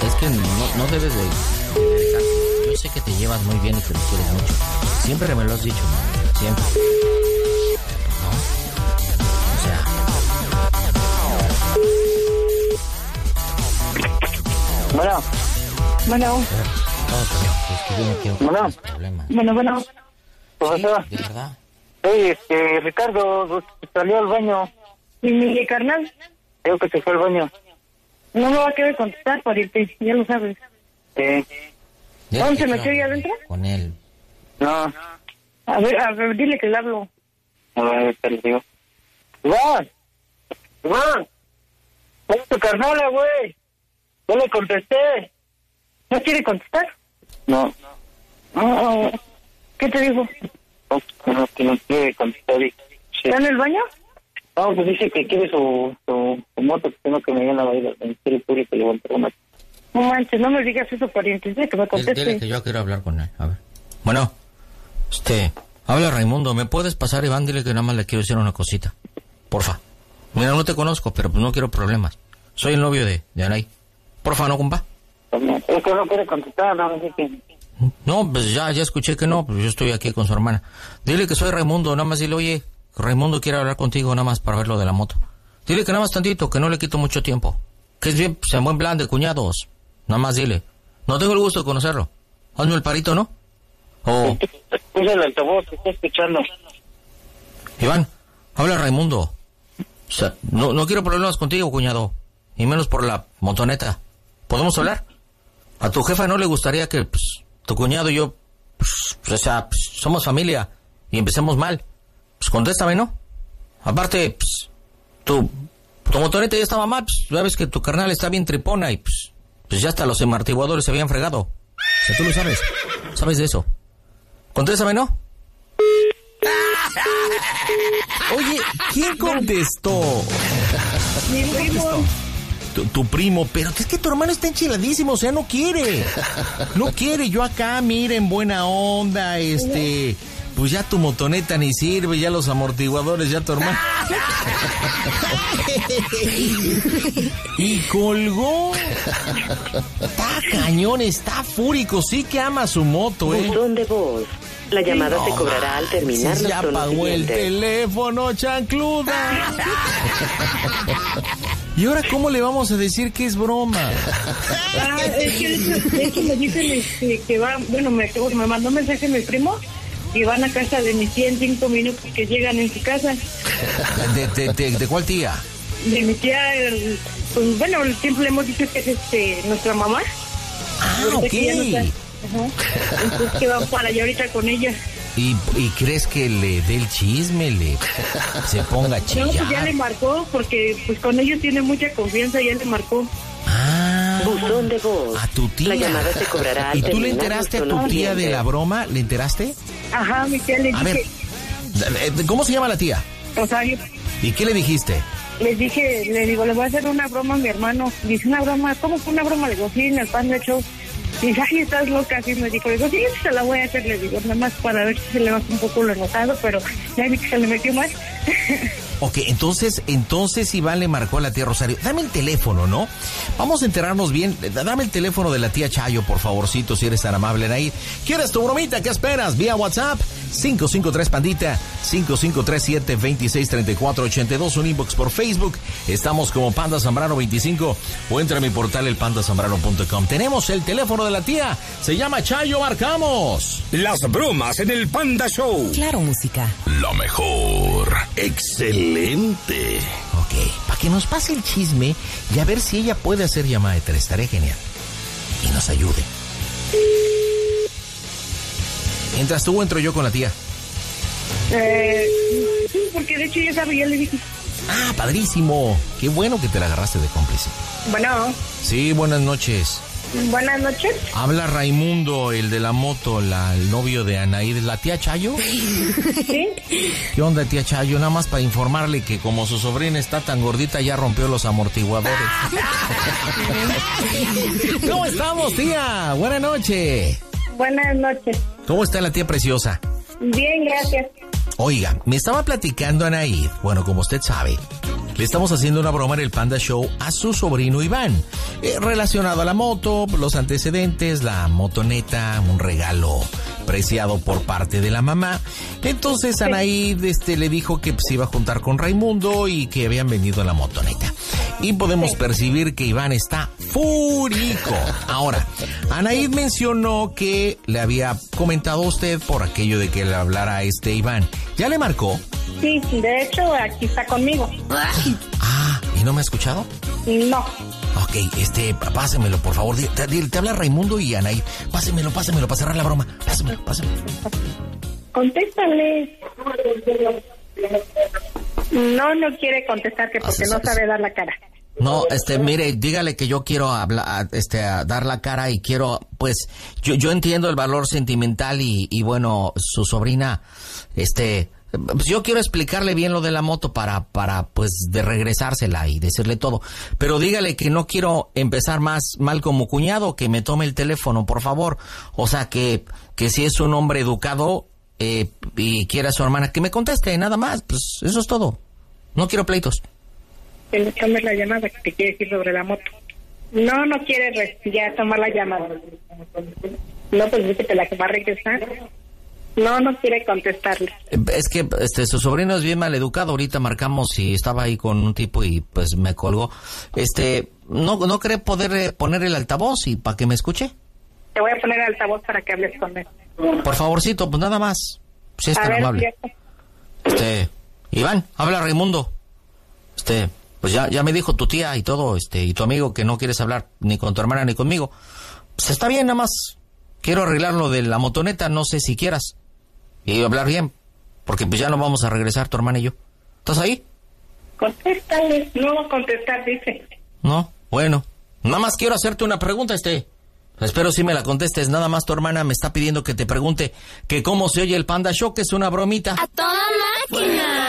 Es que no debes de dejarse. Yo sé que te llevas muy bien y que lo quieres mucho. Siempre me lo has dicho, man. Siempre. ¿No? O sea... Bueno. ¿De verdad? Oye, Ricardo, salió al baño. ¿Y mi carnal? Creo que se fue al baño. No me va a querer contestar, pariente, ya lo sabes. ¿Dónde se metió ahí adentro? Con él. No. A ver, dile que le hablo. A ver, te lo digo. ¡Iván! ¡Es tu carnala, güey! Yo le contesté. ¿No quiere contestar? No. ¿Qué te dijo? No quiere contestar. ¿Está en el baño? No, pues dice que quiere su moto, que tengo que me viene a bailar al Ministerio Público y le voy a entregar una. No manches, no me digas eso, pariente, dile que me conteste. Dile que yo quiero hablar con él, a ver. Bueno, habla Raimundo, ¿me puedes pasar, Iván? Dile que nada más le quiero decir una cosita, porfa. Mira, no te conozco, pero pues no quiero problemas. Soy el novio de Anaí. Porfa, ¿no, compa? Es que no quiere contestar, no sé qué. No, pues ya escuché que no, pues yo estoy aquí con su hermana. Dile que soy Raimundo, nada más dile, oye, Raimundo quiere hablar contigo nada más para ver lo de la moto. Dile que nada más tantito, que no le quito mucho tiempo. Que es bien, pues en buen plan de cuñados. Nada más dile. No tengo el gusto de conocerlo. Hazme el parito, ¿no? Puse el altavoz, estoy escuchando. Iván, habla Raimundo. O sea, no quiero problemas contigo, cuñado. Y menos por la motoneta. ¿Podemos hablar? A tu jefa no le gustaría que, pues, tu cuñado y yo, somos familia y empecemos mal. Pues contéstame, ¿no? Aparte, pues, tu motoneta ya estaba mal, pues, ya ves que tu carnal está bien tripona y, pues ya hasta los amortiguadores se habían fregado. O sea, tú lo sabes. ¿Sabes de eso? Contéstame, ¿no? Oye, ¿quién contestó? Mi primo. Tu primo, pero es que tu hermano está enchiladísimo, o sea, no quiere. No quiere, yo acá, miren, buena onda, pues ya tu motoneta ni sirve, ya los amortiguadores, ya tu hermano. Y colgó. Está cañón, está fúrico, sí que ama su moto, Buzón de voz. La llamada se cobrará al terminar los ya tonos apagó el siguientes. teléfono, chancluda. ¿Y ahora cómo le vamos a decir que es broma? Es que de hecho me dicen que va, bueno, me mandó un mensaje mi primo y van a casa de mi tía en 5 minutos que llegan en su casa. ¿De cuál tía? De mi tía, pues bueno, siempre le hemos dicho que es nuestra mamá. Ok. Entonces que van para allá ahorita con ella. ¿Y crees que le dé el chisme, se ponga a chillar? No, pues ya le marcó, porque pues con ellos tiene mucha confianza, ya le marcó. Buzón de voz. A tu tía. La llamada se cobrará al ¿Y tú le terminar enteraste a los tu tonos tía de siguientes. la broma? ¿Le enteraste? Ajá, mi tía le A dije. ver, ¿cómo se llama la tía? Rosario. ¿Y qué le dijiste? Le digo, le voy a hacer una broma a mi hermano. Dice, ¿una broma? ¿Cómo fue una broma? Le digo, sí, en el Panda Show. Dice, ay, estás loca, así me dijo. Le digo, sí, se la voy a hacer, le digo, nada más para ver si se le baja un poco lo enojado, pero ya vi que se le metió más. Ok, entonces Iván le marcó a la tía Rosario. Dame el teléfono, ¿no? Vamos a enterarnos bien. Dame el teléfono de la tía Chayo, por favorcito, si eres tan amable, Anaí. ¿Quieres tu bromita? ¿Qué esperas? Vía WhatsApp, 553-PANDITA, 5537-263482, un inbox por Facebook. Estamos como Panda Zambrano 25 o entra a mi portal elpandasambrano.com. Tenemos el teléfono de la tía. Se llama Chayo, marcamos. Las bromas en el Panda Show. Claro, música. Lo mejor. Excelente. Ok, para que nos pase el chisme y a ver si ella puede hacer llamada de 3. Estaría genial. Y nos ayude. ¿Entras tú o entro yo con la tía? Sí, porque de hecho ya sabe, ya le dije. Ah, padrísimo. Qué bueno que te la agarraste de cómplice. Bueno. Sí, buenas noches. Buenas noches. Habla Raimundo, el de la moto, el novio de Anaí, ¿la tía Chayo? ¿Sí? ¿Qué onda, tía Chayo? Nada más para informarle que como su sobrina está tan gordita, ya rompió los amortiguadores. ¿Cómo estamos, tía? Buenas noches. Buenas noches. ¿Cómo está la tía preciosa? Bien, gracias. Oiga, me estaba platicando Anaí, bueno, como usted sabe, Le estamos haciendo una broma en el Panda Show a su sobrino Iván, relacionado a la moto, los antecedentes, la motoneta, un regalo preciado por parte de la mamá. Entonces Anaí le dijo que se iba a juntar con Raimundo y que habían vendido la motoneta. Y podemos percibir que Iván está fúrico. Ahora, Anaí mencionó que le había comentado a usted por aquello de que le hablara a Iván. ¿Ya le marcó? Sí, de hecho, aquí está conmigo. Ah, ¿y no me ha escuchado? No. Ok, pásemelo, por favor. Te habla Raimundo y Anaí. Pásemelo, para cerrar la broma. Pásemelo. Contéstale. No quiere contestarte porque no sabe dar la cara. No, mire, dígale que yo quiero hablar, dar la cara y quiero, pues, yo entiendo el valor sentimental y bueno, su sobrina, pues yo quiero explicarle bien lo de la moto para, pues, de regresársela y decirle todo. Pero dígale que no quiero empezar más mal como cuñado, que me tome el teléfono, por favor. O sea, que si es un hombre educado, y quiere a su hermana, que me conteste, nada más, pues, eso es todo. No quiero pleitos. Que le tomes la llamada, que te quiere decir sobre la moto. No quiere ya tomar la llamada. No, pues dice que la que va a regresar. No quiere contestarle. Es que su sobrino es bien mal educado. Ahorita marcamos y estaba ahí con un tipo y pues me colgó. ¿No cree poder poner el altavoz y para que me escuche? Te voy a poner el altavoz para que hables con él. Por favorcito, pues nada más. Si es tan amable. Iván, habla Raimundo. Pues ya me dijo tu tía y todo, y tu amigo que no quieres hablar ni con tu hermana ni conmigo. Pues está bien, nada más. Quiero arreglar lo de la motoneta, no sé si quieras. Y hablar bien, porque pues ya no vamos a regresar tu hermana y yo. ¿Estás ahí? Contéstale, no va a contestar, dice. No, bueno. Nada más quiero hacerte una pregunta, Espero si me la contestes. Nada más tu hermana me está pidiendo que te pregunte que cómo se oye el Panda Show, que es una bromita. ¡A toda máquina!